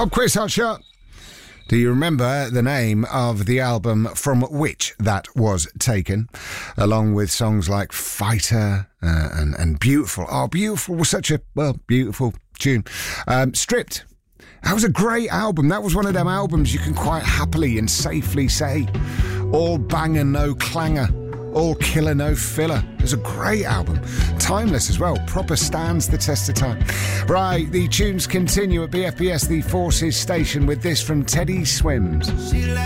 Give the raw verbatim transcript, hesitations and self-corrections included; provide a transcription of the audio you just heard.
Pop quiz, hot shot. Do you remember the name of the album from which that was taken? Along with songs like Fighter uh, and, and Beautiful. Oh, Beautiful was such a, well, beautiful tune. Um, Stripped. That was a great album. That was one of them albums you can quite happily and safely say, all banger, no clanger. All killer, no filler. It was a great album. Timeless as well. Proper stands the test of time. Right, the tunes continue at B F B S, the Forces station, with this from Teddy Swims.